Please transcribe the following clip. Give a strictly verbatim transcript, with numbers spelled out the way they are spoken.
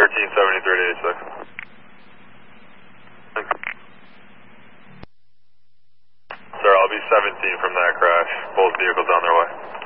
thirteen seventy-three to eighty-six. Thanks. Sir, I'll be seventeen from that crash. Both vehicles on their way.